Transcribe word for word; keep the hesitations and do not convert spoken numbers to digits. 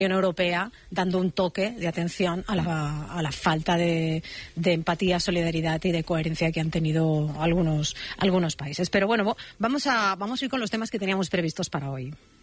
Unión Europea dando un toque de atención a la, a la falta de, de empatía, solidaridad y de coherencia que han tenido algunos, algunos países. Pero bueno, vamos a, vamos a ir con los temas que teníamos previstos para hoy.